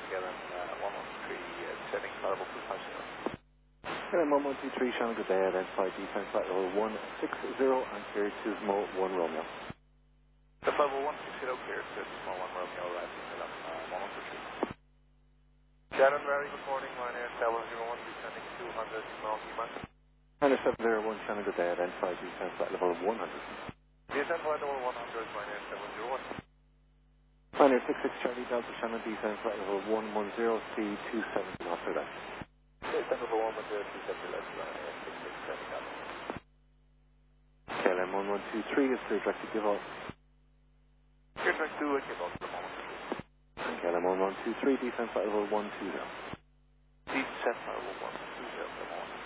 KLM 1123, setting variable 250. KLM 1123, Shannon, good day, identify descent flight level 160 and clear to Mo 1 Romeo. The level 160 clear to Mo 1 Romeo, right, KLM 1123. Shannon, very good morning, my name is 701, descending 200 miles per minute. 701, Shannon, good day, identify descent flight level 100. Descent flight level 100, my name is 701. Pioneer 66 Charlie Delta, Shannon, descent flight level 110, speed 270 knots per left. Descent level 110, 270 left, Pioneer 66 Charlie Delta. KLM 1123 is clear direct to give off. Clear direct to give off at the moment. And KLM 1123, descent flight level 120. Descent flight level 120 at the moment.